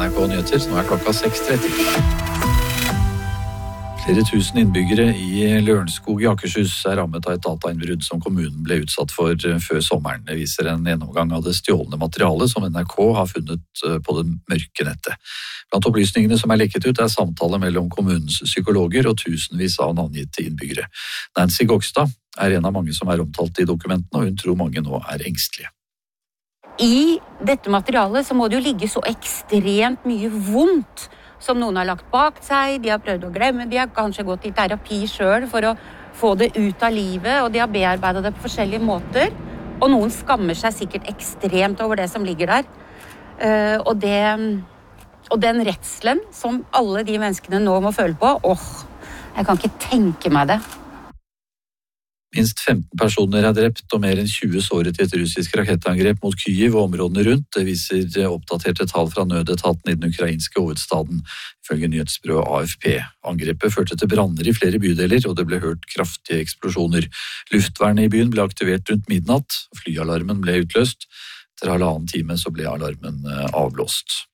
NRK Nyheter, nå klokka 6:30. Flere tusen innbyggere i Lørenskog i Akershus rammet av et datainnbrudd som kommunen ble utsatt for før sommeren. Det viser en gjennomgang av det stjålne materialet som NRK har funnet på det mørke nettet. Blant opplysningene som lekket ut samtaler mellom kommunens psykologer og tusenvis av navngitte innbyggere. Nancy Gokstad en av mange som omtalt i dokumentene, og hun tror mange nå engstelige. I dette materialet så må det jo ligge så ekstremt mye vondt som noen har lagt bak seg, de har prøvd å glemme, de har kanskje gått i terapi selv for å få det ut av livet, og de har bearbeidet det på forskjellige måter, og noen skammer seg sikkert ekstremt over det som ligger der. Og den redselen som alle de menneskene nå må føle på, jeg kan ikke tenke meg det. Minst 15 personer drept og mer enn 20 såret i et russisk rakettangrep mot Kyiv og områdene rundt. Det viser oppdaterte tall fra nødetaten i den ukrainske hovedstaden, ifølge nyhetsbyrået AFP. Angrepet førte til branner i flere bydeler, og det ble hørt kraftige eksplosjoner. Luftvernet i byen ble aktivert rundt midnatt, flyalarmen ble utløst. Etter 1,5 time så ble alarmen avblåst.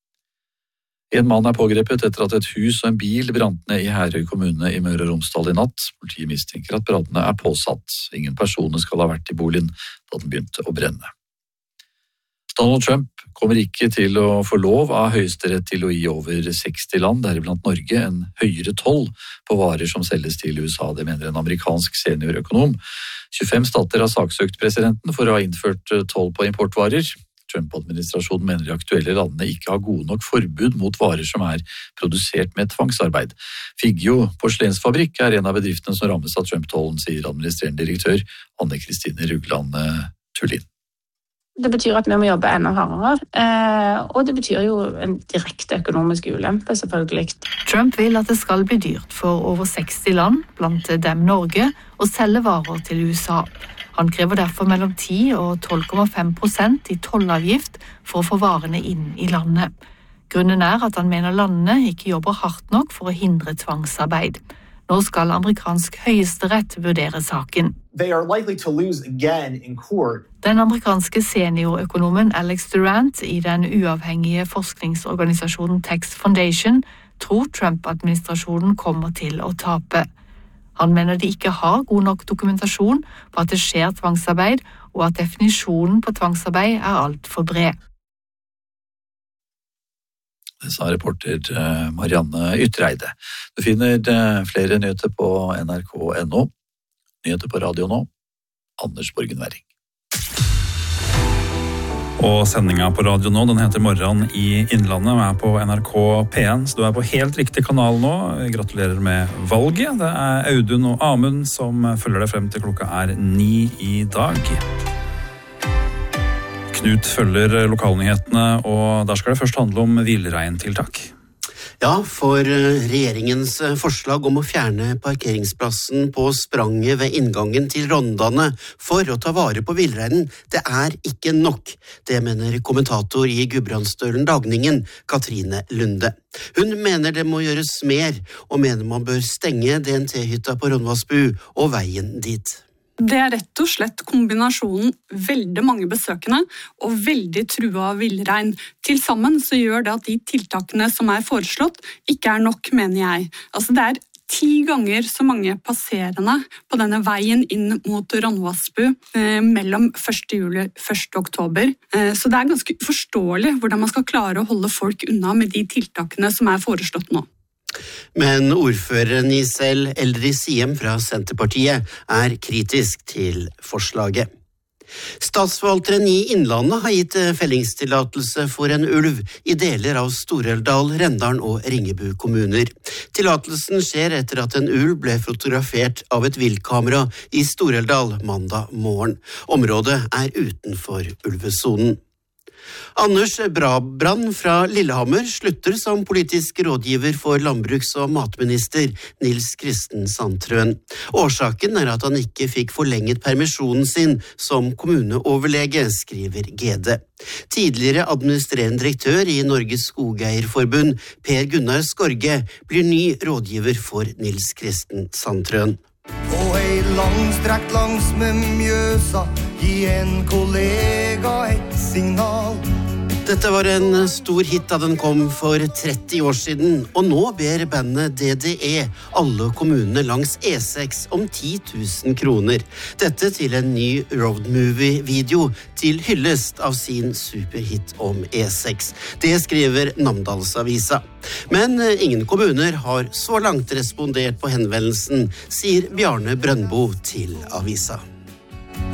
En mann pågrepet etter at et hus og en bil brant ned i Herøy kommune i Møre og Romsdal i natt. Politiet mistenker at brannene påsatt. Ingen personer skal ha vært i boligen da den begynte å brenne. Donald Trump kommer ikke til å få lov av Høyesterett til å gi over 60 land, deriblant Norge, en høyere toll på varer som selges til USA. Det mener en amerikansk seniorøkonom. 25 stater har saksøkt presidenten for å ha innført toll på importvarer. Trump-administrasjonen mener de aktuelle landene ikke har gode nok forbud mot varer som produsert med tvangsarbeid. Figgjo porselensfabrikk en av bedriftene som rammes av Trump-tollen, sier administrerende direktør Anne Kristine Rugland Tullin. Det betyr at vi må jobbe enda hardere, og det betyr jo en direkte økonomisk ulempe, selvfølgelig. Trump vil at det skal bli dyrt for over 60 land, blant dem Norge, å selge varer til USA. Han krever derfor mellom 10 og 12,5% i tollavgift for å få varene inn i landet. Grunnen at han mener landene ikke jobber hardt nok for å hindre tvangsarbeid. Nå skal amerikansk høyesterett vurdere saken. Den amerikanske seniorøkonomen Alex Durant i den uavhengige forskningsorganisasjonen Tax Foundation tror Trump-administrasjonen kommer til å tape. Han mener de ikke har god nok dokumentasjon på at det skjer tvangsarbeid, og at definisjonen på tvangsarbeid alt for bred. Det sa reporter Marianne Ytreide. Du finner flere nyheter på nrk.no. Nyheter på radio nå. Anders Borgen Werring. Og sendinga på radio nå, den heter Morgen i Innlandet, og på NRK P1, så du på helt riktig kanal nå. Gratulerer med valget. Det Audun og Amund som følger deg frem til klokka 9 i dag. Knut følger lokalnyhetene, og der skal det først handle om villreintiltak. Ja, for regjeringens forslag om å fjerne parkeringsplassen på spranget ved inngangen til Rondane for å ta vare på villreinen, det ikke nok. Det mener kommentator i Gudbrandsdølen Dagningen, Katrine Lunde. Hun mener det må gjøres mer, og mener man bør stenge DNT-hytta på Ronvassbu og veien dit. Det rett og slett kombinasjonen veldig mange besøkende og veldig trua av villrein. Til sammen så gjør det at de tiltakene som foreslått ikke nok, mener jeg. Altså det 10 ganger så mange passerende på denne veien inn mot Ronvassbu mellom 1. juli og 1. oktober. Så det ganske uforståelig hvordan man skal klare å holde folk unna med de tiltakene som foreslått nå. Men ordføreren i selv, Eldris Siem fra Senterpartiet, kritisk til forslaget. Statsforvalteren i Innlandet har gitt fellingstillatelse for en ulv i deler av Stor-Elvdal, Rendalen og Ringebu kommuner. Tillatelsen skjer etter at en ulv ble fotografert av et viltkamera i Stor-Elvdal mandag morgen. Området utenfor ulvesonen. Anders Brabrand fra Lillehammer slutter som politisk rådgiver for landbruks- og matminister Nils Kristen Sandtrøen. Årsaken at han ikke fikk forlenget permisjonen sin som kommuneoverlege, skriver GD. Tidligere administrerende direktør i Norges Skogeierforbund, Per Gunnar Skorge, blir ny rådgiver for Nils Kristen Sandtrøen. På langstrekt langs med Mjøsa, gi en kollega et signal. Dette var en stor hit da den kom for 30 år siden, og nå ber bandet DDE alle kommunene langs E6 om 10 000 kroner. Dette til en ny roadmovie-video til hyllest av sin superhit om E6. Det skriver Namdalsavisa. Men ingen kommuner har så langt respondert på henvendelsen, sier Bjarne Brøndbo til avisa.